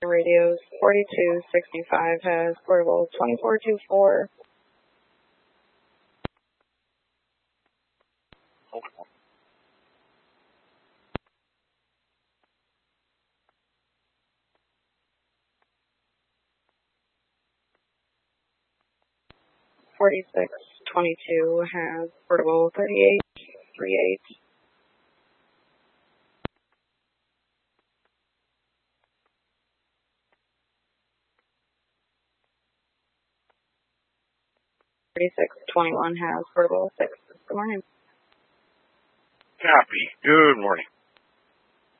Radios 4265 has portable 2424. Okay. 4622 has portable 3838. 3621 has portable 6. Good morning. Copy. Good morning.